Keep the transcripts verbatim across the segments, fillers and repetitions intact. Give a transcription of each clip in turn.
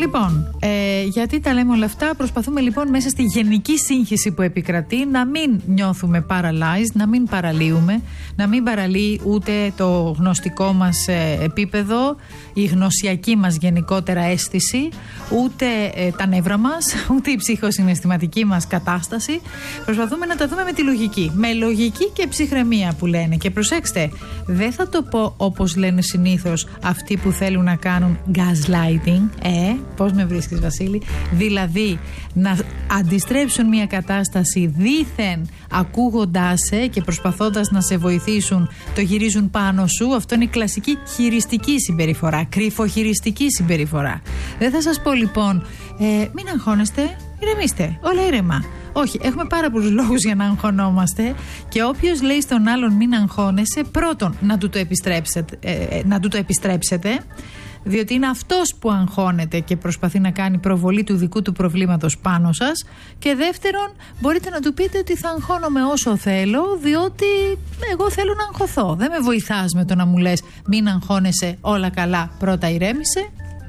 Λοιπόν, ε, γιατί τα λέμε όλα αυτά, προσπαθούμε λοιπόν μέσα στη γενική σύγχυση που επικρατεί να μην νιώθουμε paralyzed, να μην παραλύουμε, να μην παραλύει ούτε το γνωστικό μας ε, επίπεδο, η γνωσιακή μας γενικότερα αίσθηση, ούτε ε, τα νεύρα μας, ούτε η ψυχοσυναισθηματική μας κατάσταση. Προσπαθούμε να τα δούμε με τη λογική, με λογική και ψυχραιμία που λένε. Και προσέξτε, δεν θα το πω όπως λένε συνήθως αυτοί που θέλουν να κάνουν gaslighting, ε, πώς με βρίσκεις Βασίλη, δηλαδή να αντιστρέψουν μια κατάσταση δήθεν ακούγοντάς σε και προσπαθώντας να σε βοηθήσουν, το γυρίζουν πάνω σου. Αυτό είναι η κλασική χειριστική συμπεριφορά, κρυφοχειριστική συμπεριφορά. Δεν θα σας πω λοιπόν, ε, μην αγχώνεστε, ηρεμήστε, όλα ήρεμα. Όχι, έχουμε πάρα πολλούς λόγους για να αγχωνόμαστε και όποιος λέει στον άλλον μην αγχώνεσαι, πρώτον να του το επιστρέψετε, ε, να του το επιστρέψετε, διότι είναι αυτός που αγχώνεται και προσπαθεί να κάνει προβολή του δικού του προβλήματος πάνω σας. Και δεύτερον, μπορείτε να του πείτε ότι θα αγχώνομαι όσο θέλω, διότι εγώ θέλω να αγχωθώ. Δεν με βοηθάς με το να μου λες μην αγχώνεσαι, όλα καλά, πρώτα ηρέμησε.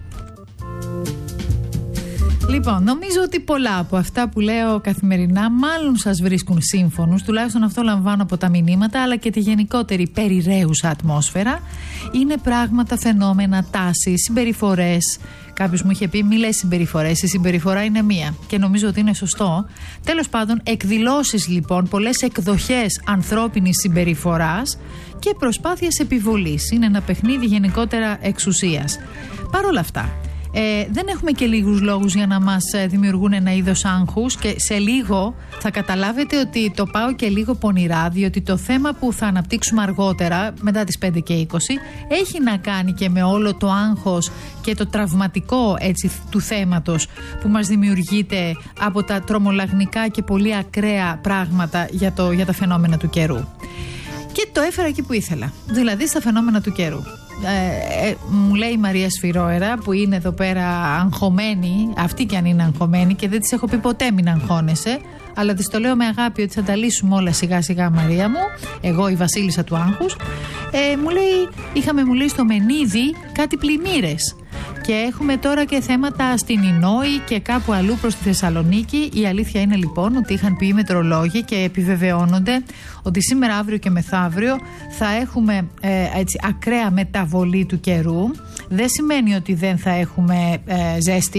Λοιπόν, νομίζω ότι πολλά από αυτά που λέω καθημερινά μάλλον σας βρίσκουν σύμφωνους, τουλάχιστον αυτό λαμβάνω από τα μηνύματα, αλλά και τη γενικότερη περιραίουσα ατμόσφαιρα. Είναι πράγματα, φαινόμενα, τάσεις, συμπεριφορές. Κάποιος μου είχε πει μη λες συμπεριφορές, η συμπεριφορά είναι μία και νομίζω ότι είναι σωστό. Τέλος πάντων, εκδηλώσεις λοιπόν, πολλές εκδοχές ανθρώπινης συμπεριφοράς και προσπάθειες επιβολής. Είναι ένα παιχνίδι γενικότερα εξουσίας. Παρ' όλα αυτά, Ε, δεν έχουμε και λίγους λόγους για να μας δημιουργούν ένα είδος άγχους και σε λίγο θα καταλάβετε ότι το πάω και λίγο πονηρά, διότι το θέμα που θα αναπτύξουμε αργότερα, μετά τις πέντε και είκοσι, έχει να κάνει και με όλο το άγχος και το τραυματικό έτσι, του θέματος που μας δημιουργείται από τα τρομολαγνικά και πολύ ακραία πράγματα για, το, για τα φαινόμενα του καιρού. Και το έφερα εκεί που ήθελα, δηλαδή στα φαινόμενα του καιρού. Ε, ε, μου λέει η Μαρία Σφυρόερα που είναι εδώ πέρα αγχωμένη, αυτή κι αν είναι αγχωμένη, και δεν της έχω πει ποτέ μην αγχώνεσαι, αλλά της το λέω με αγάπη ότι θα τα λύσουμε όλα σιγά σιγά, Μαρία μου, εγώ η βασίλισσα του άγχους. ε, μου λέει, είχαμε μου λέει στο Μενίδη κάτι πλημμύρες και έχουμε τώρα και θέματα στην Ινόη και κάπου αλλού προς τη Θεσσαλονίκη. Η αλήθεια είναι λοιπόν ότι είχαν πει οι μετρολόγοι και επιβεβαιώνονται ότι σήμερα, αύριο και μεθαύριο θα έχουμε ε, έτσι, ακραία μεταβολή του καιρού. Δεν σημαίνει ότι δεν θα έχουμε ε, ζέστη,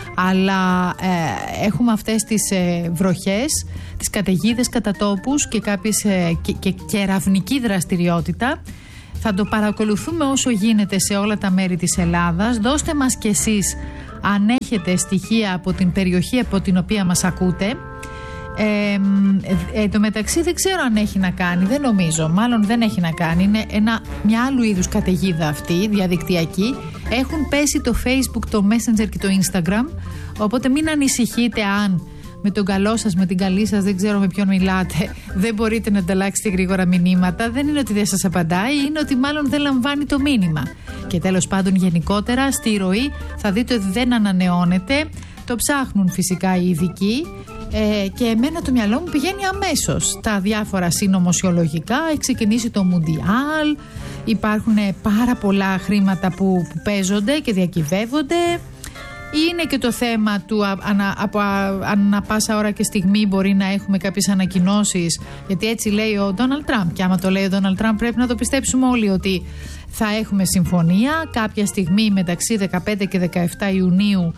αλλά ε, έχουμε αυτές τις ε, βροχές, τις καταιγίδες κατά τόπους και κάποιες ε, και, και, και ραυνική δραστηριότητα. Θα το παρακολουθούμε όσο γίνεται σε όλα τα μέρη της Ελλάδας. Δώστε μας κι εσείς αν έχετε στοιχεία από την περιοχή από την οποία μας ακούτε. Ε, ε, το μεταξύ δεν ξέρω αν έχει να κάνει, δεν νομίζω, μάλλον δεν έχει να κάνει. Είναι ένα, μια άλλου είδους καταιγίδα αυτή, διαδικτυακή. Έχουν πέσει το Facebook, το Messenger και το Instagram, οπότε μην ανησυχείτε αν με τον καλό σας, με την καλή σας, δεν ξέρω με ποιον μιλάτε, δεν μπορείτε να ανταλλάξετε γρήγορα μηνύματα. Δεν είναι ότι δεν σας απαντάει, είναι ότι μάλλον δεν λαμβάνει το μήνυμα. Και τέλος πάντων, γενικότερα στη ροή θα δείτε ότι δεν ανανεώνεται. Το ψάχνουν φυσικά οι ειδικοί. Ε, και εμένα το μυαλό μου πηγαίνει αμέσως τα διάφορα συνωμοσιολογικά. Έχει ξεκινήσει το Μουντιάλ, υπάρχουν πάρα πολλά χρήματα που, που παίζονται και διακυβεύονται. Είναι και το θέμα του ανα, από ανά πάσα ώρα και στιγμή μπορεί να έχουμε κάποιες ανακοινώσεις, γιατί έτσι λέει ο Ντόναλντ Τραμπ, και άμα το λέει ο Ντόναλντ Τραμπ πρέπει να το πιστέψουμε όλοι ότι θα έχουμε συμφωνία κάποια στιγμή μεταξύ δεκαπέντε και δεκαεπτά Ιουνίου.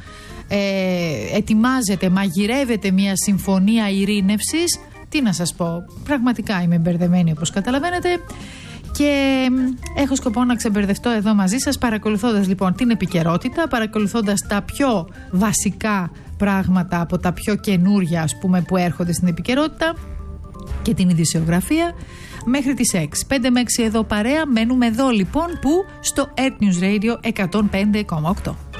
Ε, ετοιμάζεται, μαγειρεύεται μια συμφωνία ειρήνευσης. Τι να σας πω, πραγματικά είμαι μπερδεμένη όπως καταλαβαίνετε και έχω σκοπό να ξεμπερδευτώ εδώ μαζί σας, παρακολουθώντας λοιπόν την επικαιρότητα, παρακολουθώντας τα πιο βασικά πράγματα από τα πιο καινούρια, ας πούμε, που έρχονται στην επικαιρότητα και την ειδησιογραφία μέχρι τις έξι. πέντε με έξι εδώ παρέα, μένουμε εδώ λοιπόν που στο Earth News Radio εκατόν πέντε κόμμα οκτώ.